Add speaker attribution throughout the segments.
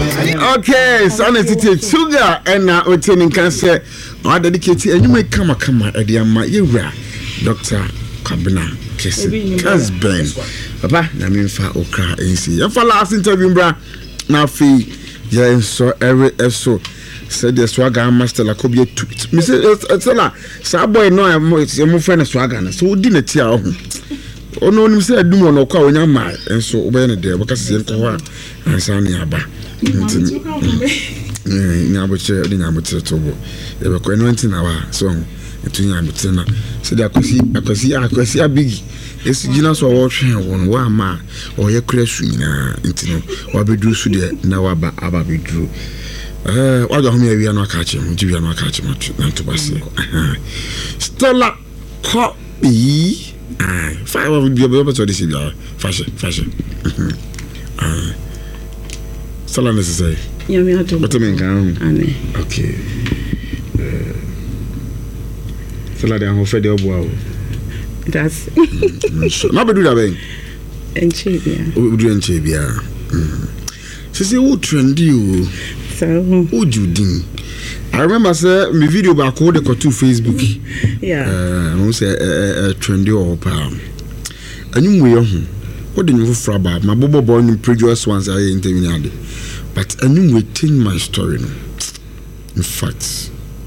Speaker 1: Okay, so necessity sugar and now obtaining cancer. I dedicate and you may come a dear my Dr. Kabina Kasben. Papa, I mean for Okra AC. And for last interview, bra. Now fee, yeah, so every so said the swagger master like be a tweet. Mr. Saboy, no, I'm more friend swagger, so didn't tell him. Oh no, you said do one or call your mind, and so when a day because you go and Sani Abba. Nabuche, the Nabuche Tobo. They were going our song. Between so that I could see a big. It's Ginas or watching one ma or your crashing into what we do so there now about we drew. What the home we are not catching, we are not catching much to pass. Stella copy. 5 would be able to this fashion. Stella necessary. What I mean, okay. Stella, they are fed up.
Speaker 2: That's
Speaker 1: not do that way.
Speaker 2: And Chibia.
Speaker 1: We do and Chibia. She said, "What trendy you?
Speaker 2: So,
Speaker 1: what you do?" I remember, sir, my video back on the Facebook.
Speaker 2: Yeah.
Speaker 1: I say trendy or palm. And you know, what do you for about my Bobo born in previous ones I interviewed, but I knew waiting my story. In fact.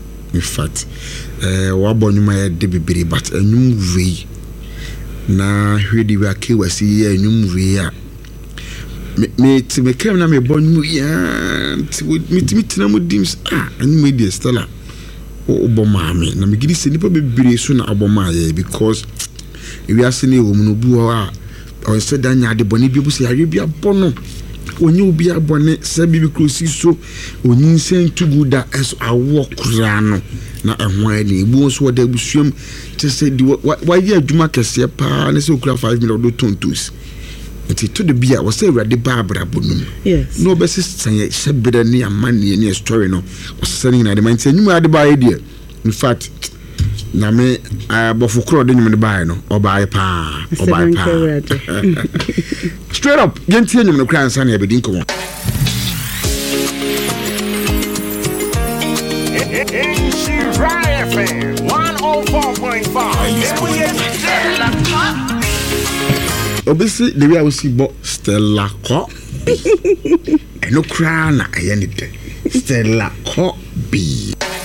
Speaker 1: What born my baby, but a new way. Na hwedi wa ke wasi ya nyum we me ti me kem na me born mu ya me tina mu dims ani me dey Stella o boma me na me gidi se nipa bebere so na aboma ya because we asene wo mu no bu a o se da nya de boni bi bu se awe bi abono onye obi abone se bibi krosi so onyin sen tuguda es awo kura no na ehwan ani ebu so da busuam te se di wa ye adwuma kese pa na se okura 5 million do tontos enti to the bia was say ready barbara bonum
Speaker 2: yes
Speaker 1: no be sisan se beda ni amane ni story no was saying na de man say nyum ade ba idea in fact na me abofukro de nyum de ba no oba pa straight up gentie nyum no kran san ya bedin ko FM 104.5. Obviously, the way I will see but Stella Copy. No crown, I any day. Stella Copy.